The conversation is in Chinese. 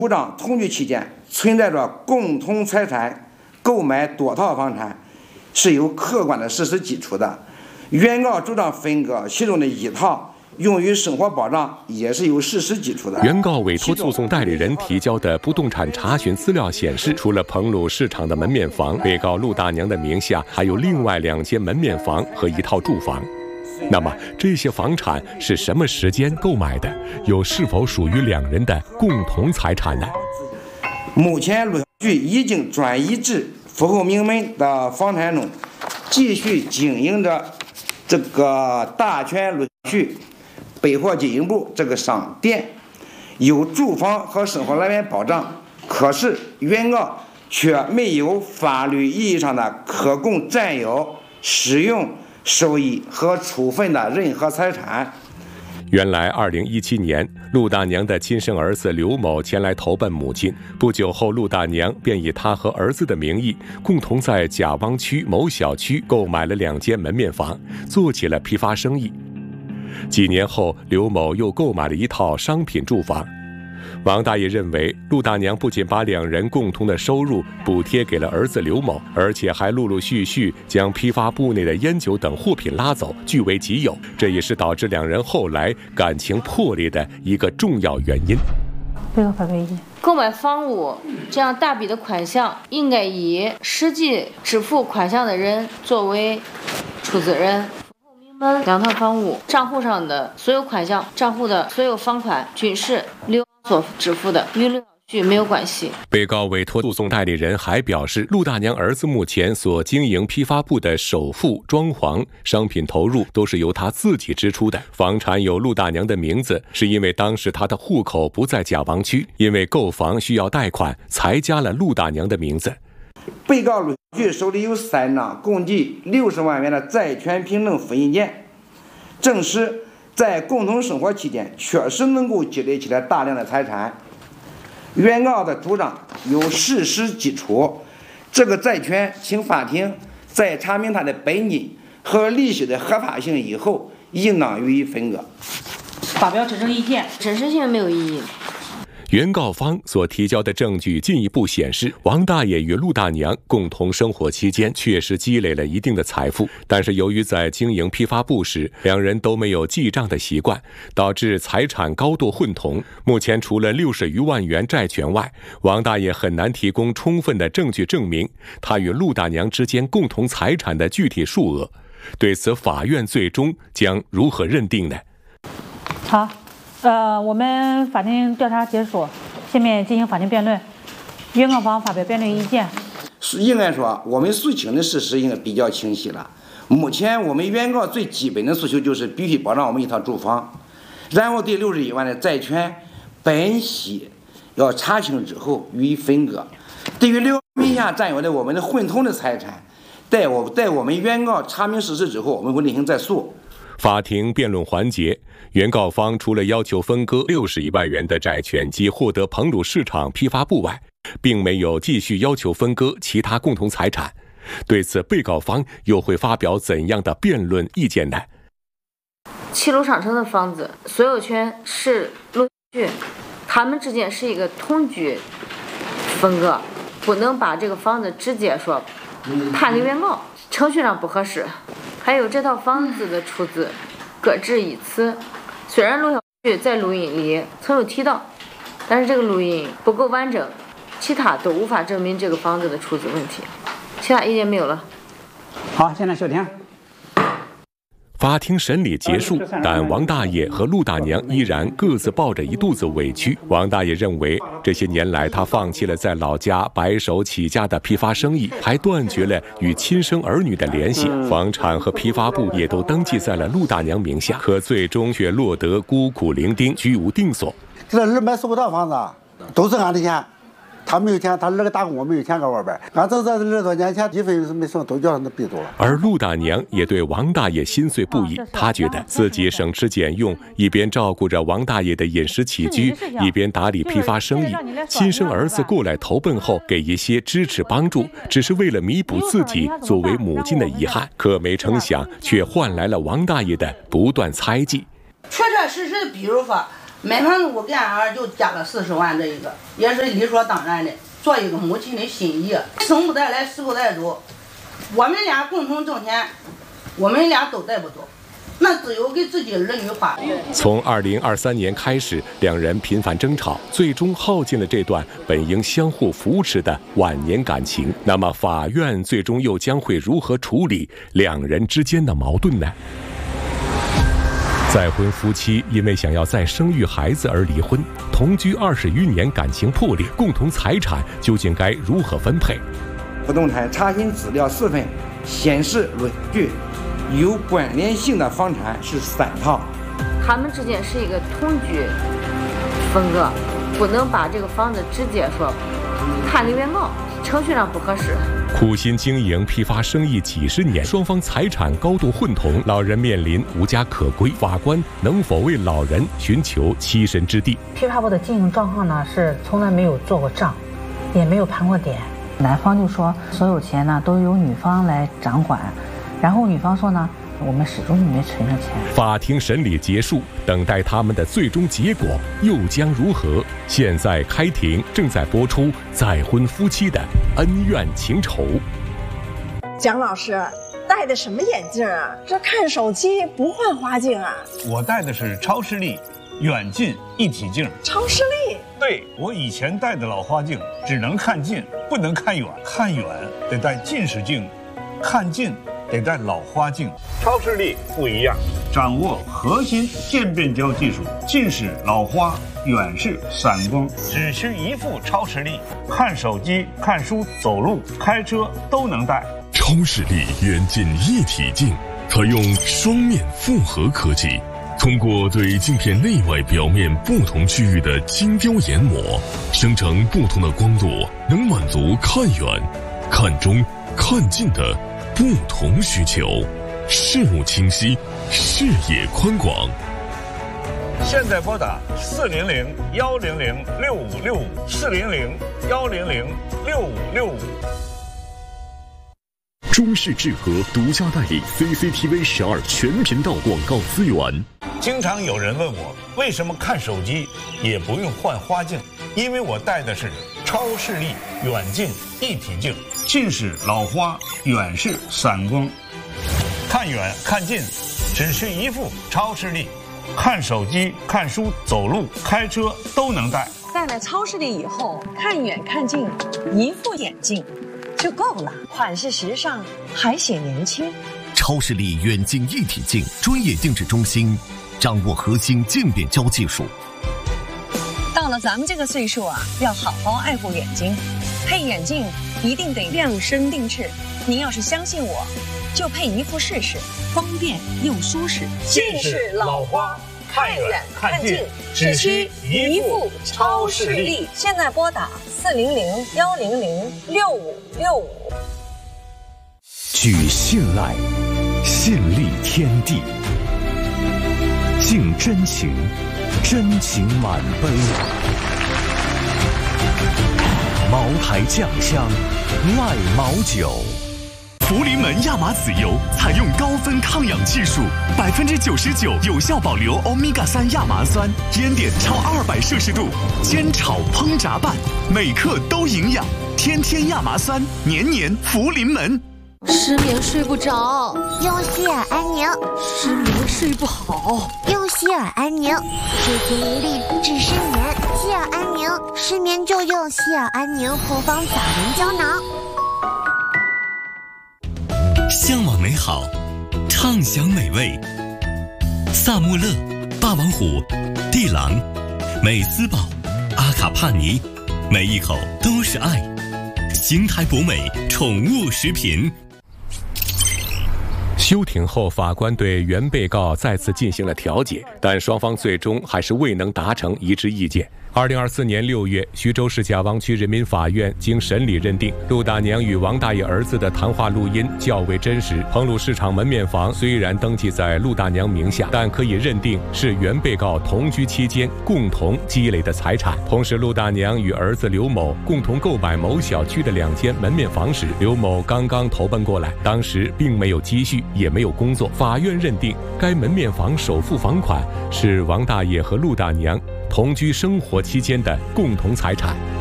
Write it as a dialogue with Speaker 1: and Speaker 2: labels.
Speaker 1: 组长同居期间存在着共同财产购买多套房产，是有客观的事实基础的。原告主张分割其中的一套用于生活保障，也是有事实基础的。
Speaker 2: 原告委托诉讼代理人提交的不动产查询资料显示，除了彭鲁市场的门面房，被告陆大娘的名下还有另外2间门面房和1套住房。那么这些房产是什么时间购买的？又是否属于2人的共同财产呢？
Speaker 1: 目前陆小旭已经转移至府后名门的房产中，继续经营着这个大全陆小旭百货经营部这个商店，有住房和生活来源保障。可是原告却没有法律意义上的可供占有、使用、收益和处分的任何财产。
Speaker 2: 原来2017年，陆大娘的亲生儿子刘某前来投奔母亲，不久后陆大娘便以他和儿子的名义，共同在贾汪区某小区购买了2间门面房，做起了批发生意。几年后，刘某又购买了1套商品住房。王大爷认为，陆大娘不仅把2人共同的收入补贴给了儿子刘某，而且还陆陆续续将批发部内的烟酒等货品拉走，据为己有，这也是导致2人后来感情破裂的一个重要原因。
Speaker 3: 被告发表意见。
Speaker 4: 购买房屋这样大笔的款项，应该以实际支付款项的人作为出资人。2套房屋账户上的所有款项，账户的所有房款均是刘所支付的，与陆小旭没有关系。
Speaker 2: 被告委托诉讼代理人还表示，陆大娘儿子目前所经营批发部的首付、装潢、商品投入都是由他自己支出的。房产有陆大娘的名字，是因为当时他的户口不在贾汪区，因为购房需要贷款，才加了陆大娘的名字。
Speaker 1: 被告陆小旭手里有3张共计60万元的债权凭证复印件，证实在共同生活期间确实能够积累起来大量的财产。原告的主张有事实基础，这个债权请法庭在查明它的本金和利息的合法性以后，应当予以分割。
Speaker 3: 发表指证意见。
Speaker 4: 真实性没有异议。
Speaker 2: 原告方所提交的证据进一步显示，王大爷与陆大娘共同生活期间确实积累了一定的财富，但是由于在经营批发部时，2人都没有记账的习惯，导致财产高度混同。目前除了60余万元债权外，王大爷很难提供充分的证据证明他与陆大娘之间共同财产的具体数额。对此，法院最终将如何认定呢？
Speaker 3: 好。我们法庭调查结束，下面进行法庭辩论。原告方发表辩论意见。
Speaker 1: 应该说，我们诉请的事实应该比较清晰了。目前我们原告最基本的诉求就是必须保障我们1套住房，然后对61万的债权本息要查清之后予以分割。对于刘名下占有的我们的混同的财产，在我们原告查明事实之后，我们会另行再诉。
Speaker 2: 法庭辩论环节，原告方除了要求分割61万元的债权及获得彭鲁市场批发部外，并没有继续要求分割其他共同财产。对此，被告方又会发表怎样的辩论意见呢
Speaker 4: 7路商城的房子所有权是陆小旭，他们之间是一个同居分割，不能把这个房子直接说判给原告，程序上不合适。还有这套房子的出资各执一词，虽然陆小旭在录音里曾有提到，但是这个录音不够完整，其他都无法证明这个房子的出资问题。其他意见没有了。
Speaker 5: 好，现在休庭。
Speaker 2: 法庭审理结束，但王大爷和陆大娘依然各自抱着一肚子委屈。王大爷认为，这些年来他放弃了在老家白手起家的批发生意，还断绝了与亲生儿女的联系，房产和批发部也都登记在了陆大娘名下，可最终却落得孤苦伶仃，居无定所。
Speaker 5: 这儿买15套房子，都是俺的钱。他没有钱，他儿个打工，我没有钱搁外边。俺这20多年前一分没剩，都叫他逼走了。
Speaker 2: 而陆大娘也对王大爷心碎不已，她觉得自己省吃俭用，一边照顾着王大爷的饮食起居，一边打理批发生意。亲生儿子过来投奔后，给一些支持帮助，只是为了弥补自己作为母亲的遗憾。可没成想，却换来了王大爷的不断猜忌。
Speaker 6: 确确实实的，比如说买房子我给俺儿就加了40万，这一个也是理所当然的，做一个母亲的心意。生不带来，死不带走，我们俩共同挣钱，我们俩都带不走。那只有给自己儿女花。
Speaker 2: 从2023年开始，两人频繁争吵，最终耗尽了这段本应相互扶持的晚年感情。那么，法院最终又将会如何处理两人之间的矛盾呢？再婚夫妻因为想要再生育孩子而离婚，同居20余年感情破裂，共同财产究竟该如何分配？
Speaker 1: 不动产查询资料4份，显示论据有关联性的房产是3套。
Speaker 4: 他们之间是一个同居分割，不能把这个房子直接说判给原告，程序上不合适。
Speaker 2: 苦心经营批发生意几10年，双方财产高度混同，老人面临无家可归，法官能否为老人寻求栖身之地？
Speaker 3: 批发部的经营状况呢是从来没有做过账，也没有盘过点。男方就说所有钱呢都由女方来掌管，然后女方说呢，我们始终没存上钱。
Speaker 2: 法庭审理结束，等待他们的最终结果又将如何？现在开庭，正在播出再婚夫妻的恩怨情仇。
Speaker 7: 蒋老师戴的什么眼镜啊？这看手机不换花镜啊？
Speaker 8: 我戴的是超视力远近一体镜。
Speaker 7: 超视力？
Speaker 8: 对，我以前戴的老花镜只能看近，不能看远，看远得戴近视镜，看近得戴老花镜。超视力不一样，掌握核心渐变焦技术，近视、老花、远视、散光，只需一副超视力，看手机、看书、走路、开车都能戴。
Speaker 9: 超视力远近一体镜采用双面复合科技，通过对镜片内外表面不同区域的精雕研磨，生成不同的光度，能满足看远、看中、看近的不同需求，视物清晰，视野宽广。
Speaker 8: 现在拨打400-100-6565，400-100-6565。
Speaker 9: 中视智和独家代理 CCTV 12全频道广告资源。
Speaker 8: 经常有人问我，为什么看手机也不用换花镜？因为我戴的是超视力远近一体镜，近视、老花、远视、散光，看远看近只需一副超视力，看手机、看书、走路、开车都能戴。
Speaker 7: 戴了超视力以后，看远看近，一副眼镜就够了，款式时尚，还显年轻。
Speaker 10: 超视力远近一体镜专业定制中心，掌握核心渐变焦技术。
Speaker 7: 到了咱们这个岁数啊，要好好爱护眼睛，配眼镜一定得量身定制。您要是相信我，就配一副试试，方便又舒适。
Speaker 8: 近视、老花、看远看近，只需一副超视力。
Speaker 7: 现在拨打400-100-6565。
Speaker 10: 举信赖，信立天地，敬真情，真情满杯。茅台酱香，赖茅酒。福临门亚麻籽油采用高分抗氧技术，99%有效保留欧米伽3亚麻酸，烟点超200摄氏度，煎炒烹炸拌，每克都营养。天天亚麻酸，年年福临门。
Speaker 11: 失眠睡不着，
Speaker 12: 用希尔安宁；
Speaker 11: 失眠睡不好，
Speaker 12: 用希尔安宁；治心无力治失眠，希尔安宁；失眠就用希尔安宁复方早眠胶囊。
Speaker 10: 向往美好，畅享美味。萨穆勒、霸王虎、地狼、美斯堡、阿卡帕尼，每一口都是爱。邢台博美宠物食品。
Speaker 2: 休庭后，法官对原被告再次进行了调解，但双方最终还是未能达成一致意见。 2024年6月，徐州市贾汪区人民法院经审理认定，陆大娘与王大爷儿子的谈话录音较为真实。彭鲁市场门面房虽然登记在陆大娘名下，但可以认定是原被告同居期间共同积累的财产。同时，陆大娘与儿子刘某共同购买某小区的2间门面房时，刘某刚刚投奔过来，当时并没有积蓄，也没有工作。法院认定该门面房首付房款是王大爷和陆大娘同居生活期间的共同财产。